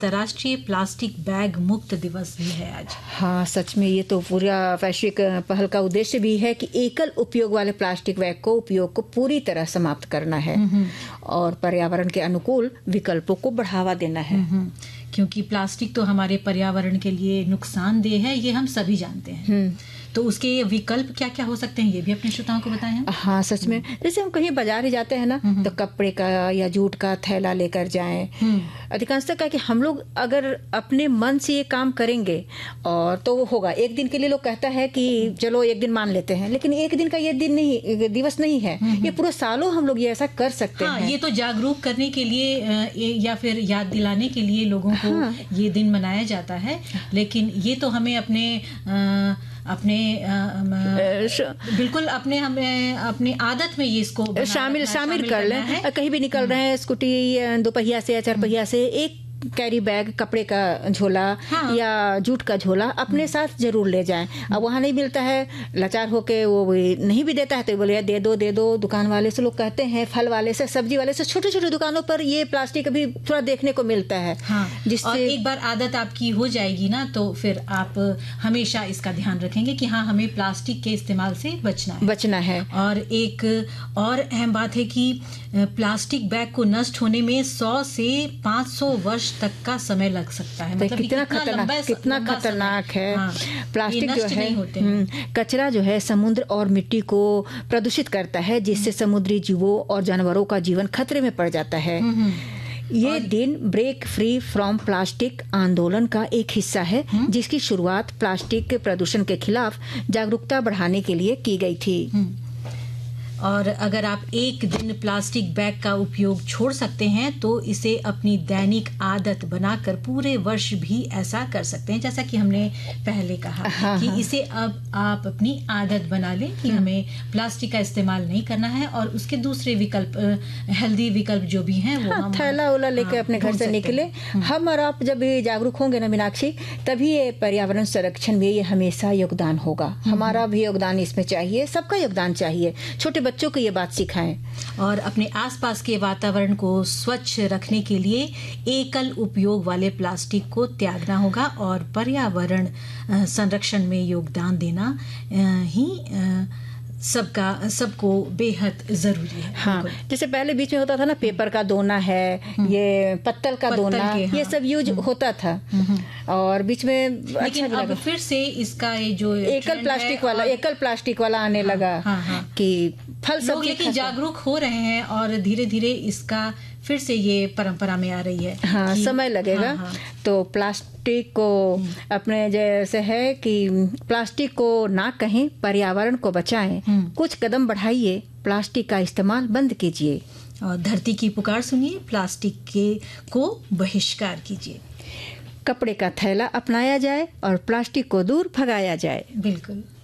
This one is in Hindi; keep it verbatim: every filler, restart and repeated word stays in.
अंतर्राष्ट्रीय प्लास्टिक बैग मुक्त दिवस भी है आज। हाँ, सच में ये तो पूरा वैश्विक पहल का उद्देश्य भी है कि एकल उपयोग वाले प्लास्टिक बैग को उपयोग को पूरी तरह समाप्त करना है और पर्यावरण के अनुकूल विकल्पों को बढ़ावा देना है। क्योंकि प्लास्टिक तो हमारे पर्यावरण के लिए नुकसानदेह है, ये हम सभी जानते हैं। तो उसके विकल्प क्या क्या हो सकते हैं, ये भी अपने श्रोताओं को बताएं हम। हाँ, सच में जैसे हम कहीं बाजार ही जाते हैं ना, तो कपड़े का या जूट का थैला लेकर जाएं। अधिकांशतः क्या कि हम लोग अगर अपने मन से ये काम करेंगे और तो वो होगा। एक दिन के लिए लोग कहता है कि चलो एक दिन मान लेते हैं, लेकिन एक दिन का ये दिन नहीं, दिवस नहीं है, ये पूरे सालों हम लोग ये ऐसा कर सकते हाँ, हैं। ये तो जागरूक करने के लिए या फिर याद दिलाने के लिए लोगों को हाँ। ये दिन मनाया जाता है, लेकिन ये तो हमें अपने आ, अपने आ, आ, बिल्कुल अपने हमें अपनी आदत में ये इसको शामिल शामिल कर लें। कहीं भी निकल रहे हैं, स्कूटी दो पहिया से या चार पहिया से, एक कैरी बैग, कपड़े का झोला हाँ। या जूट का झोला अपने साथ जरूर ले जाएं। अब वहाँ नहीं मिलता है, लाचार होके वो नहीं भी देता है तो बोले दे दो दे दो। दुकान वाले से लोग कहते हैं, फल वाले से, सब्जी वाले से, छोटे छोटे दुकानों पर ये प्लास्टिक अभी थोड़ा देखने को मिलता है हाँ। जिससे एक बार आदत आपकी हो जाएगी ना, तो फिर आप हमेशा इसका ध्यान रखेंगे कि हाँ, हमें प्लास्टिक के इस्तेमाल से बचना है बचना है और एक और अहम बात है कि प्लास्टिक बैग को नष्ट होने में सौ से पाँच सौ वर्ष तक का समय लग सकता है। मतलब कितना खतरनाक कितना खतरनाक है हाँ, प्लास्टिक जो है। कचरा जो है समुद्र और मिट्टी को प्रदूषित करता है, जिससे समुद्री जीवों और जानवरों का जीवन खतरे में पड़ जाता है। ये दिन ब्रेक फ्री फ्रॉम प्लास्टिक आंदोलन का एक हिस्सा है, जिसकी शुरुआत प्लास्टिक के प्रदूषण के खिलाफ जागरूकता बढ़ाने के लिए की गई थी। और अगर आप एक दिन प्लास्टिक बैग का उपयोग छोड़ सकते हैं तो इसे अपनी दैनिक आदत बनाकर पूरे वर्ष भी ऐसा कर सकते हैं। जैसा कि हमने पहले कहा हाँ, कि हाँ। इसे अब आप अपनी आदत बना लें कि हमें प्लास्टिक का इस्तेमाल नहीं करना है और उसके दूसरे विकल्प, हेल्दी विकल्प जो भी हैं वो हाँ, थैला उला लेके हाँ, अपने घर से निकले। हम और आप जब जागरूक होंगे ना मीनाक्षी, तभी ये पर्यावरण संरक्षण में ये हमेशा योगदान होगा। हमारा भी योगदान इसमें चाहिए, सबका योगदान चाहिए। छोटे बच्चों को ये बात सिखाएं और अपने आसपास के वातावरण को स्वच्छ रखने के लिए एकल उपयोग वाले प्लास्टिक को त्यागना होगा और पर्यावरण संरक्षण में योगदान देना ही सबका सबको बेहद जरूरी है। हाँ, जैसे पहले बीच में होता था ना, पेपर का दोना है, ये पत्तल का दोना, हाँ। ये सब यूज होता था और बीच में लेकिन अच्छा अब फिर से इसका ये जो एकल प्लास्टिक वाला एकल प्लास्टिक वाला आने हाँ, लगा हाँ, हाँ, कि फल लोग लेकिन जागरूक हो रहे हैं और धीरे धीरे इसका फिर से ये परंपरा में आ रही है। हाँ, समय लगेगा। हाँ, हाँ। तो प्लास्टिक को अपने जैसे है कि प्लास्टिक को ना कहें, पर्यावरण को बचाएं, कुछ कदम बढ़ाइए, प्लास्टिक का इस्तेमाल बंद कीजिए और धरती की पुकार सुनिए, प्लास्टिक के को बहिष्कार कीजिए। कपड़े का थैला अपनाया जाए और प्लास्टिक को दूर भगाया जाए। बिल्कुल।